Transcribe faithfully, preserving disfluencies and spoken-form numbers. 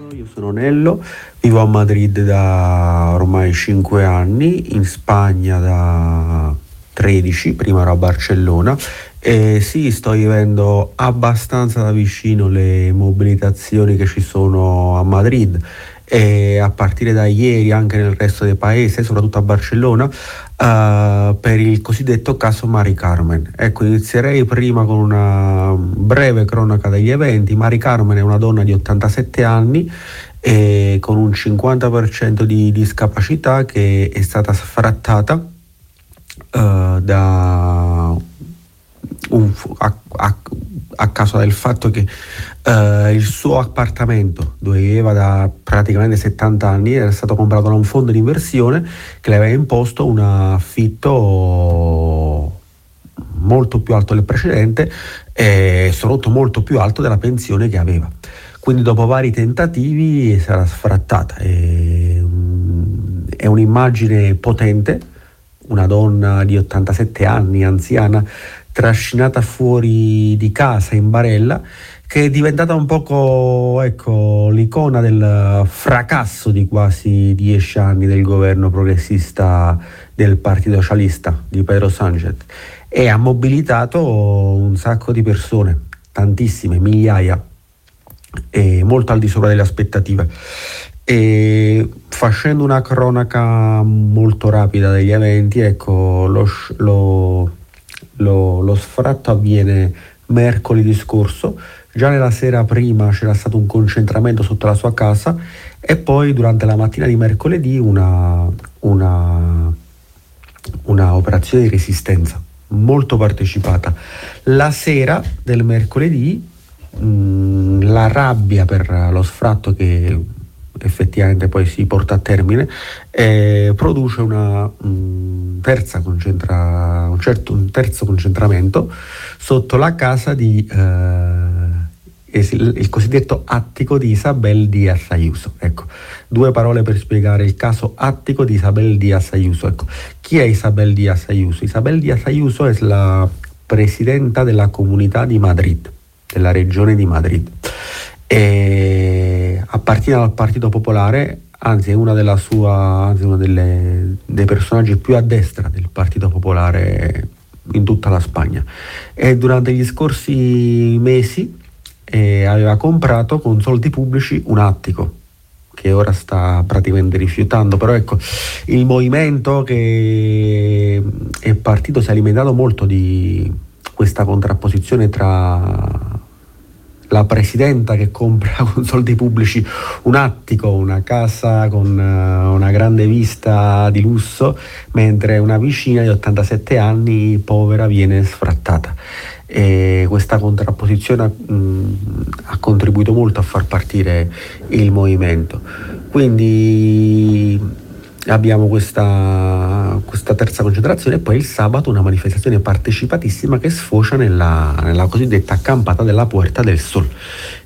Io sono Nello, vivo a Madrid da ormai cinque anni, in Spagna da tredici, prima ero a Barcellona e sì, sto vivendo abbastanza da vicino le mobilitazioni che ci sono a Madrid e a partire da ieri anche nel resto del paese, soprattutto a Barcellona, eh, per il cosiddetto caso Mari Carmen. Ecco, inizierei prima con una breve cronaca degli eventi. Mari Carmen è una donna di ottantasette anni e con un cinquanta per cento di discapacità che è stata sfrattata eh, da un, a, a, a causa del fatto che eh, il suo appartamento, dove viveva da praticamente settanta anni, era stato comprato da un fondo di inversione che le aveva imposto un affitto molto più alto del precedente e soprattutto molto più alto della pensione che aveva. Quindi dopo vari tentativi sarà sfrattata. È, è un'immagine potente, una donna di ottantasette anni, anziana, trascinata fuori di casa in barella, che è diventata un poco, ecco, l'icona del fracasso di quasi dieci anni del governo progressista del Partito Socialista di Pedro Sánchez, e ha mobilitato un sacco di persone, tantissime, migliaia, e molto al di sopra delle aspettative. E facendo una cronaca molto rapida degli eventi, ecco, lo, lo, lo, lo sfratto avviene mercoledì scorso. Già nella sera prima c'era stato un concentramento sotto la sua casa e poi durante la mattina di mercoledì una, una, una operazione di resistenza molto partecipata. La sera del mercoledì mh, la rabbia per lo sfratto che effettivamente poi si porta a termine eh, produce una mh, terza concentra, un, certo, un terzo concentramento sotto la casa di eh, il, il cosiddetto attico di Isabel Díaz Ayuso. Ecco, due parole per spiegare il caso attico di Isabel Díaz Ayuso. Ecco, chi è Isabel Díaz Ayuso? Isabel Díaz Ayuso è la presidenta della Comunità di Madrid, della regione di Madrid, e appartiene al Partito Popolare, anzi è una della sua, anzi uno delle, dei personaggi più a destra del Partito Popolare in tutta la Spagna, e durante gli scorsi mesi eh, aveva comprato con soldi pubblici un attico che ora sta praticamente rifiutando. Però ecco, il movimento che è partito si è alimentato molto di questa contrapposizione tra la presidenta che compra con soldi pubblici un attico, una casa con uh, una grande vista di lusso, mentre una vicina di ottantasette anni, povera, viene sfrattata. E questa contrapposizione mh, ha contribuito molto a far partire il movimento. Quindi abbiamo questa, questa terza concentrazione e poi il sabato una manifestazione partecipatissima che sfocia nella, nella cosiddetta accampata della Puerta del Sol,